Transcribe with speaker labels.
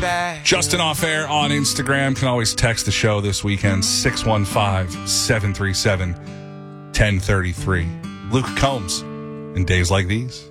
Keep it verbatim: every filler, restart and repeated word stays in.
Speaker 1: Justin Off Air on Instagram. Can always text the show this weekend, six one five, seven three seven, one zero three three. Luke Combs, in Days Like These.